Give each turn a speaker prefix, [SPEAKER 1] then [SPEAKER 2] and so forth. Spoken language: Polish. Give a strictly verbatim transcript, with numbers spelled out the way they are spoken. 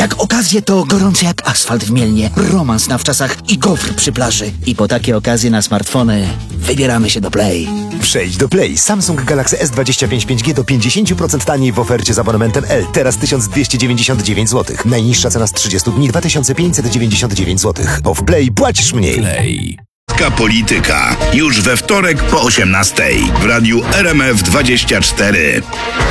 [SPEAKER 1] Jak okazje to gorące jak asfalt w Mielnie, romans na wczasach i gofr przy plaży. I po takie okazje na smartfony wybieramy się do Play.
[SPEAKER 2] Przejdź do Play. Samsung Galaxy S dwadzieścia pięć pięć G do pięćdziesiąt procent taniej w ofercie z abonamentem L. Teraz tysiąc dwieście dziewięćdziesiąt dziewięć złotych. Najniższa cena z trzydziestu dni dwa tysiące pięćset dziewięćdziesiąt dziewięć złotych. Bo w Play płacisz mniej.
[SPEAKER 3] Play.
[SPEAKER 4] Polityka. Już we wtorek po osiemnastej w radiu R M F dwadzieścia cztery.